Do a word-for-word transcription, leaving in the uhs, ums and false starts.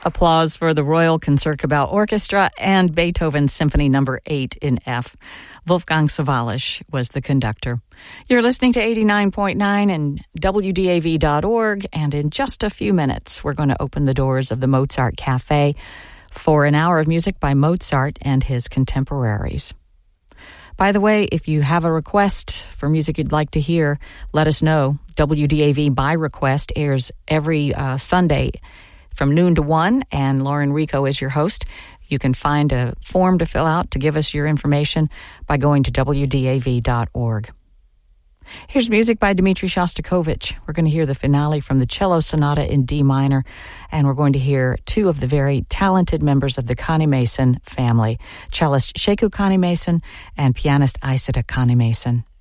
Applause for the Royal Concertgebouw Orchestra and Beethoven's Symphony Number eight in F. Wolfgang Sawallisch was the conductor. You're listening to eighty-nine point nine and W D A V dot org, and in just a few minutes, we're going to open the doors of the Mozart Cafe for an hour of music by Mozart and his contemporaries. By the way, if you have a request for music you'd like to hear, let us know. W D A V by Request airs every uh, Sunday from noon to one, and Lauren Rico is your host. You can find a form to fill out to give us your information by going to W D A V dot org. Here's music by Dmitri Shostakovich. We're going to hear the finale from the Cello Sonata in D minor, and we're going to hear two of the very talented members of the Connie-Mason family, cellist Sheku Connie-Mason and pianist Isata Connie-Mason.